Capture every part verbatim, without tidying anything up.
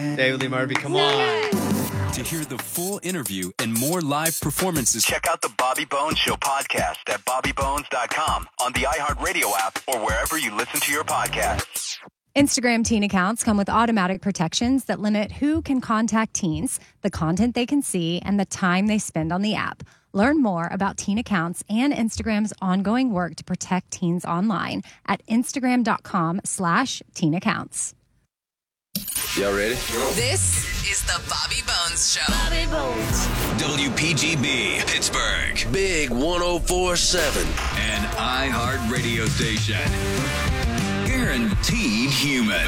David Lee Murphy, come on. To hear the full interview and more live performances, check out the Bobby Bones Show podcast at bobby bones dot com, on the iHeartRadio app, or wherever you listen to your podcasts. Instagram teen accounts come with automatic protections that limit who can contact teens, the content they can see, and the time they spend on the app. Learn more about teen accounts and Instagram's ongoing work to protect teens online at instagram.com slash teen accounts. Y'all ready? This is the Bobby Bones Show. Bobby Bones. W P G B, Pittsburgh. Big one oh four point seven. An iHeart radio station. Guaranteed human.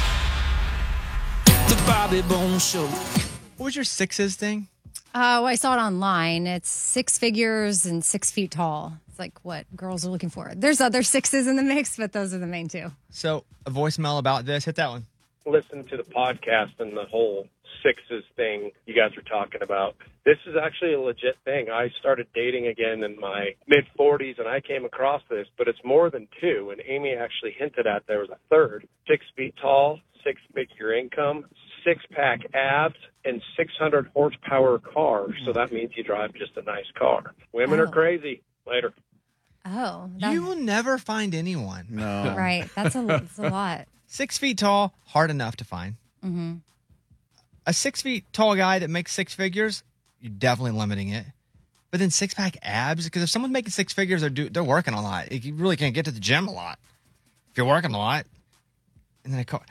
The Bobby Bones Show. What was your sixes thing? Oh, I saw it online. It's six figures and six feet tall. It's like what girls are looking for. There's other sixes in the mix, but those are the main two. So a voicemail about this. Hit that one. Listen to the podcast and the whole sixes thing you guys were talking about. This is actually a legit thing. I started dating again in my mid-forties, and I came across this, but it's more than two, and Amy actually hinted at there was a third. Six feet tall, six-figure income, six-pack abs, and six hundred horsepower car. So that means you drive just a nice car. Women Oh. are crazy. Later. Oh. That, You will never find anyone. No. right. That's a, that's a lot. Six feet tall, hard enough to find. Mm-hmm. A six feet tall guy that makes six figures, you're definitely limiting it. But then six pack abs, because if someone's making six figures, they're do, they're working a lot. You really can't get to the gym a lot if you're working a lot. And then I call.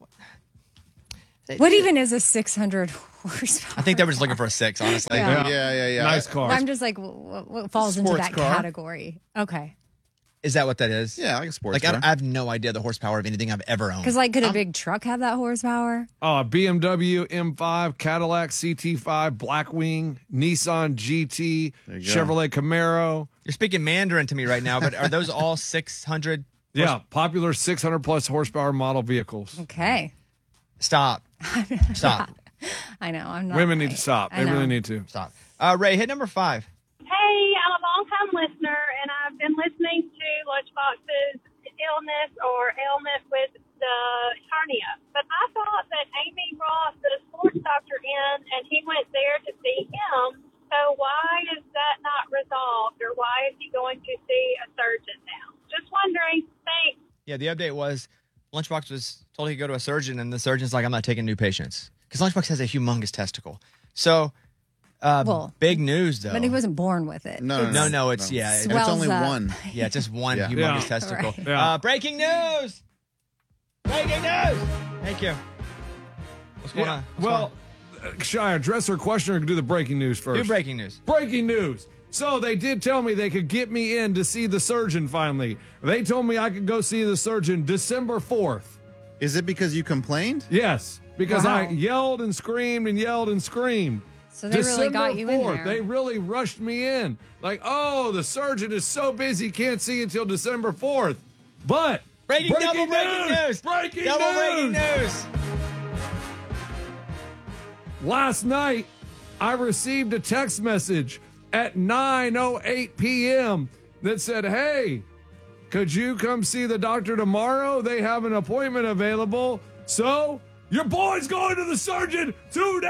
What even is a six hundred horsepower? I think they were just looking for a six, honestly. Yeah. Yeah, yeah, yeah. Nice car. I'm just like, what, what falls into Sports that car. category? Okay. Is that what that is? Yeah, like a sports Like I, car. don't, I have no idea the horsepower of anything I've ever owned. Because, like, could a big truck have that horsepower? Uh, B M W M five, Cadillac C T five, Blackwing, Nissan G T, There you go. Chevrolet Camaro. You're speaking Mandarin to me right now, but are those all six hundred? Yeah, popular six hundred plus horsepower model vehicles. Okay. Stop. Stop. I know. I'm not. Women need right. to stop. I They really know. need to. Stop. Uh, Ray, hit number five. Hey, I'm a long-time listener, and I've been listening to Lunchbox's illness or ailment with the hernia. But I thought that Amy brought the sports doctor in, and he went there to see him. So why is that not resolved, or why is he going to see a surgeon now? Just wondering. Thanks. Yeah, the update was Lunchbox was told he could go to a surgeon, and the surgeon's like, I'm not taking new patients. Because Lunchbox has a humongous testicle. So, uh, Well, big news, though. But he wasn't born with it. No, no, No, no, it's, yeah. And It's, it's only Swells up. one. yeah, it's just one Yeah. humongous Yeah. testicle. Right. Yeah. Uh, breaking news! Breaking news! Thank you. What's going Yeah. on? What's Well, uh, should I address her question or do the breaking news going on? first? Do breaking news. Breaking news. So they did tell me they could get me in to see the surgeon finally. They told me I could go see the surgeon December fourth. Is it because you complained? Yes, because Wow. I yelled and screamed and yelled and screamed. So they really got December you in fourth, there. They really rushed me in. Like, oh, the surgeon is so busy, can't see until December fourth. But Breaking, double breaking news! Breaking double news! breaking news! Last night, I received a text message at nine oh eight p.m. that said, hey, could you come see the doctor tomorrow? They have an appointment available. So, your boy's going to the surgeon today!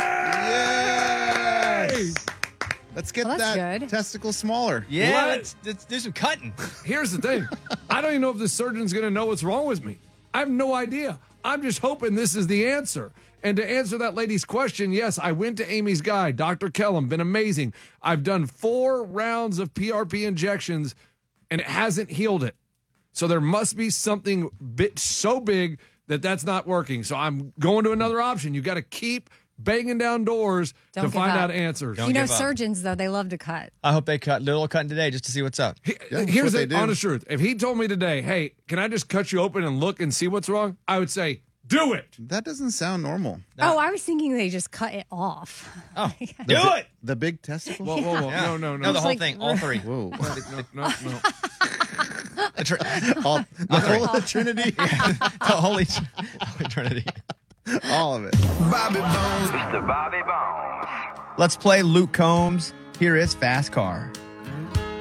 Yes! Let's get Well, that's that good. testicle smaller. Yeah, What? let's, let's do some cutting. Here's the thing. I don't even know if the surgeon's going to know what's wrong with me. I have no idea. I'm just hoping this is the answer. And to answer that lady's question, yes, I went to Amy's guy, Doctor Kellum, been amazing. I've done four rounds of P R P injections, and it hasn't healed it. So there must be something bit so big that that's not working. So I'm going to another option. You got to keep banging down doors Don't to give find up. out answers. Don't You know, give up. surgeons, though, they love to cut. I hope they cut little cutting today just to see what's up. He- Yeah, that's Here's what they the do. honest truth. If he told me today, hey, can I just cut you open and look and see what's wrong? I would say, do it. That doesn't sound normal. Oh, I was thinking they just cut it off. Oh, The do bi- it! The big testicle? Whoa, whoa, whoa. Yeah. No, no, no. No, the whole like- thing, all three. Whoa. no, no, no. The, tr- All, the whole Trinity? the Holy, Holy Trinity. All of it. Bobby Bones. Mister Bobby Bones. Let's play Luke Combs. Here is Fast Car.